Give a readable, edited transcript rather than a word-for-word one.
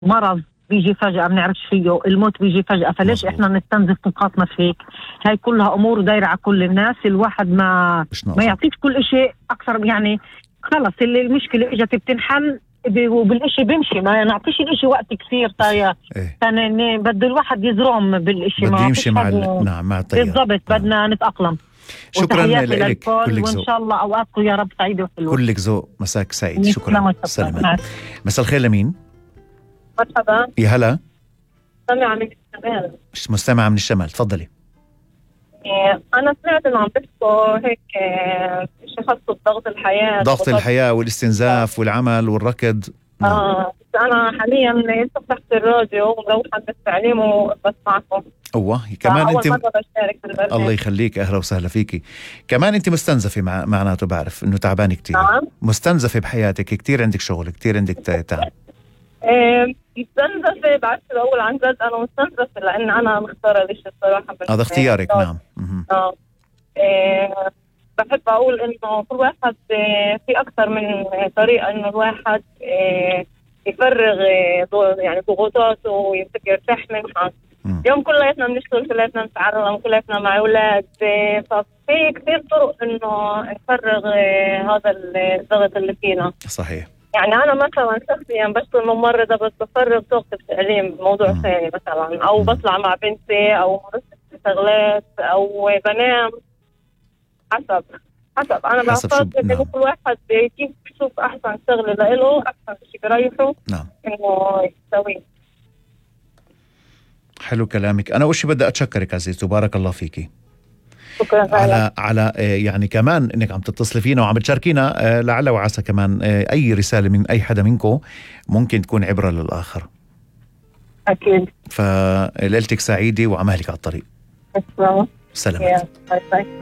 مرض بيجي فجأة بنعرفش فيه، الموت بيجي فجأة، فليش مظبوط. احنا نستنزف طاقاتنا فيك؟ هاي كلها امور دايرة على كل الناس. الواحد ما يعطيش كل شيء اكثر، يعني خلص اللي المشكلة اجت بتنحل وبالاشي بمشي، ما نعطيش الاشي وقت كثير. طيب بده الواحد يزرم بالاشي، بده يمشي مع مع التيار بالضبط. بدنا نتأقلم. شكرا لك، كلك وان شاء الله اوقاتكم يا رب سعيده وحلوه. كلك ذوق، مساك سعيد. شكرا. سلامات. مساء الخير. لمين؟ مرحبا. يا هلا. مستمعة من الشمال. مستمعة من الشمال، تفضلي. أنا سمعت إنه عم تحكوا هيك شيء خاص بضغط الحياة، ضغط الحياة والاستنزاف والعمل والركض. أنا حاليا فتحت الراديو ومروحة بالتعليم وبسمعكم. كمان أنت بشارك بالبرنامج. الله يخليك، أهلا وسهلا فيكي. كمان أنت مستنزفة معناته، بعرف إنه تعبانة كتير. مستنزفة بحياتك كتير، عندك شغل كتير، عندك تعب. مستنزفة. بعرف الأول عن جد أنا مستنزفة لأن أنا مختارة ليش الصراحة. هذا اختيارك. نعم. بحب أقول إنه كل واحد في أكثر من طريقة إنه الواحد يفرغ يعني ضغوطاته ويرتاح منها. يوم كلياتنا بنشتغل، كلياتنا نتعلم، كلياتنا مع أولاد، ففي كثير طرق إنه نفرغ هذا الضغط اللي فينا. صحيح. يعني أنا مثلا شخصيا بشتغل ممرضة بس بفرغ طاقتي بالتعليم بموضوع ثاني مثلا، أو بطلع مع بنتي، أو مرست شغلات، أو بنام. حسب أنا بعتقد إنه كل واحد كيف بيشوف أحسن شغلة لإله، أحسن شيء بريحه. نعم. إنه يسويه. حلو كلامك. أنا وشي بدي أتشكرك عزيزتي، وبارك الله فيكي. شكرا على يعني كمان انك عم تتصلي فينا وعم تشاركينا. لعل وعسى كمان اي رسالة من اي حدا منكم ممكن تكون عبرة للآخر. اكيد. فليلتك سعيدة وعمالك على الطريق. السلام. سلامات. باي باي.